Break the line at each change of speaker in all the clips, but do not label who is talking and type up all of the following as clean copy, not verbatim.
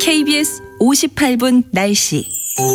KBS 58분 날씨.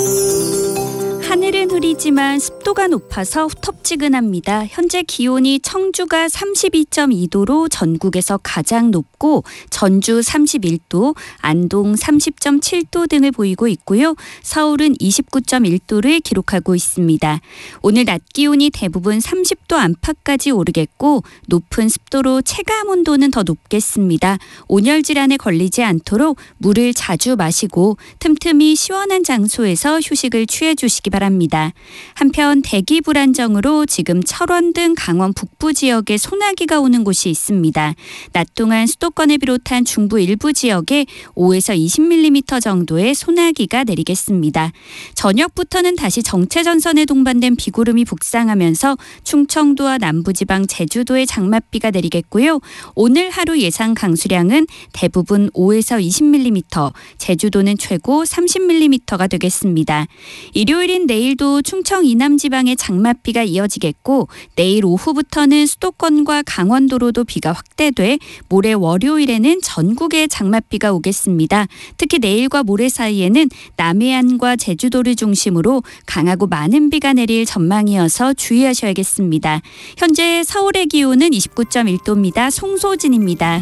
하늘은 흐리지만 습도가 높아서 후텁지근합니다. 현재 기온이 청주가 32.2도로 전국에서 가장 높고 전주 31도, 안동 30.7도 등을 보이고 있고요. 서울은 29.1도를 기록하고 있습니다. 오늘 낮 기온이 대부분 30도 안팎까지 오르겠고 높은 습도로 체감 온도는 더 높겠습니다. 온열 질환에 걸리지 않도록 물을 자주 마시고 틈틈이 시원한 장소에서 휴식을 취해 주시기 바랍니다. 한편 대기 불안정으로 지금 철원 등 강원 북부 지역에 소나기가 오는 곳이 있습니다. 낮 동안 수도권을 비롯한 중부 일부 지역에 5에서 20mm 정도의 소나기가 내리겠습니다. 저녁부터는 다시 정체전선에 동반된 비구름이 북상하면서 충청도와 남부지방 제주도에 장맛비가 내리겠고요. 오늘 하루 예상 강수량은 대부분 5에서 20mm, 제주도는 최고 30mm가 되겠습니다. 일요일인 내일도 충청 이남 지방에 장맛비가 이어지겠고 내일 오후부터는 수도권과 강원도로도 비가 확대돼 모레 월요일에는 전국에 장맛비가 오겠습니다. 특히 내일과 모레 사이에는 남해안과 제주도를 중심으로 강하고 많은 비가 내릴 전망이어서 주의하셔야겠습니다. 현재 서울의 기온은 29.1도입니다. 송소진입니다.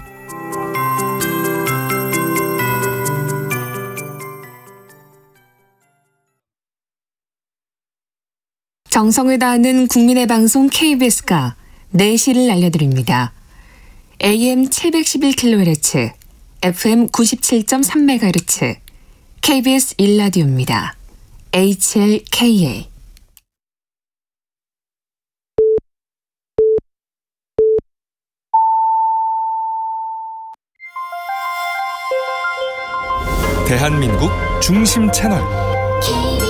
정성을 다하는 국민의 방송 KBS가 4시를 알려드립니다. AM 711kHz, FM 97.3MHz, KBS 1라디오입니다. HLKA.
대한민국 중심 채널